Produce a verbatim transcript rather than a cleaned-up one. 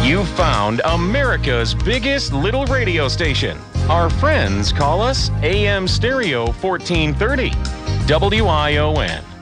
You found America's biggest little radio station. Our friends call us A M Stereo fourteen thirty, W I O N.